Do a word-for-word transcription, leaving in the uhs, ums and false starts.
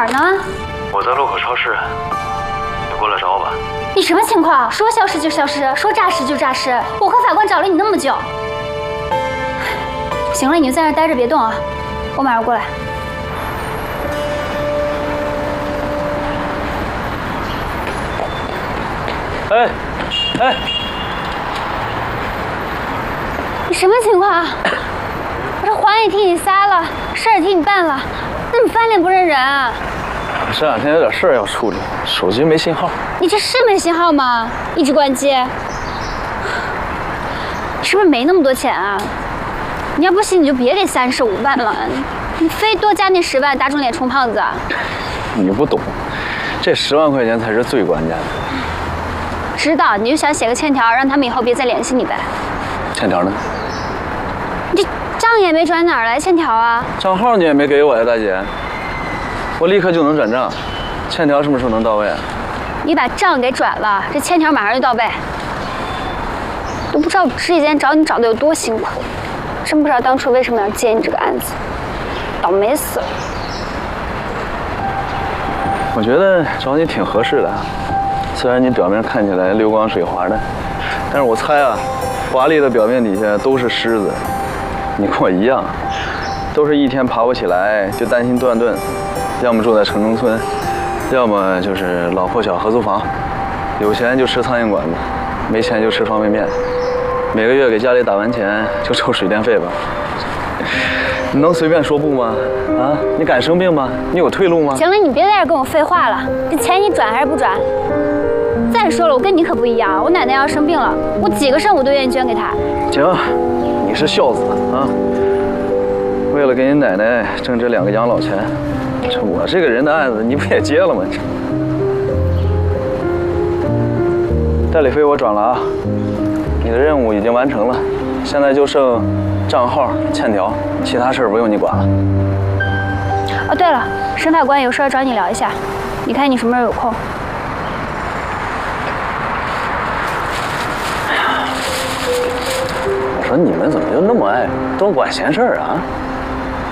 儿呢？ 我在路口超市，你过来找我吧。 你什么情况？说消失就消失，说诈尸就诈尸。我和法官找了你那么久。行了，你就在那儿待着别动啊，我马上过来。 哎，哎， 你什么情况啊？我这谎也替你撒了，事儿也替你办了，怎么翻脸不认人啊？ 这两天有点事儿要处理，手机没信号。 你这是没信号吗？一直关机。你是不是没那么多钱啊？你要不信你就别给三十五万了，你非多加那十万打肿脸充胖子啊？ 你不懂，这十万块钱才是最关键的。 知道，你就想写个欠条，让他们以后别再联系你呗。 欠条呢？ 这账也没转，哪儿来欠条啊？ 账号你也没给我呀，大姐。我立刻就能转账，欠条什么时候能到位啊？ 你把账给转了，这欠条马上就到位。都不知道我之前找你找的有多辛苦，真不知道当初为什么要接你这个案子，倒霉死了。 我觉得找你挺合适的，虽然你表面看起来流光水滑的，但是我猜啊，华丽的表面底下都是虱子。你跟我一样，都是一天爬不起来就担心断顿，要么住在城中村，要么就是老破小合租房，有钱就吃苍蝇馆子，没钱就吃方便面，每个月给家里打完钱就抽水电费吧。你能随便说不吗？啊，你敢生病吗？你有退路吗？ 行了，你别在这跟我废话了，这钱你转还是不转？再说了，我跟你可不一样，我奶奶要生病了，我几个肾我都愿意捐给她。 行，你是孝子啊！为了给你奶奶挣这两个养老钱，这我这个人的案子你不也接了吗？代理费我转了啊，你的任务已经完成了，现在就剩账号、欠条，其他事儿不用你管了。 哦，对了，沈法官有事要找你聊一下，你看你什么时候有空？ 我说你们怎么就那么爱多管闲事儿啊？